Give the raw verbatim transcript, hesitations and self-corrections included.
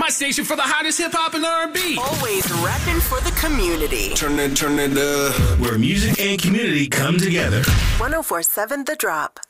station for the hottest hip hop and R and B. Always repping for the community. Turn it, turn it up. Where music and community come together. one oh four point seven The Drop.